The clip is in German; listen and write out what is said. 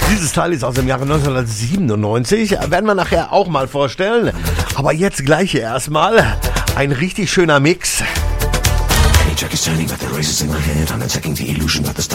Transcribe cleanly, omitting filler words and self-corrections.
Dieses Teil ist aus dem Jahre 1997, werden wir nachher auch mal vorstellen. Aber jetzt gleich erstmal ein richtig schöner Mix. Track is turning, but the race is in my head. I'm attacking the illusion, but the